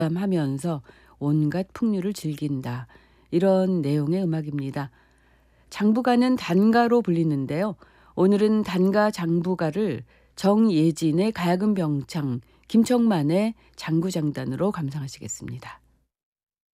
하면서 온갖 풍류를 즐긴다. 이런 내용의 음악입니다. 장부가는 단가로 불리는데요. 오늘은 단가 장부가를 정예진의 가야금 병창, 김청만의 장구장단으로 감상하시겠습니다.